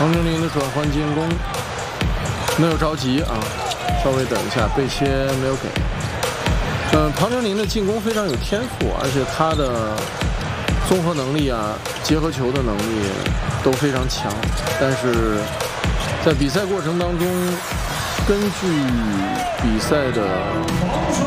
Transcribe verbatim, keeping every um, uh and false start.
唐宁宁的转换进攻，没有着急啊，稍微等一下，背切没有给。嗯，唐宁宁的进攻非常有天赋，而且他的综合能力啊，结合球的能力都非常强，但是在比赛过程当中，根据比赛的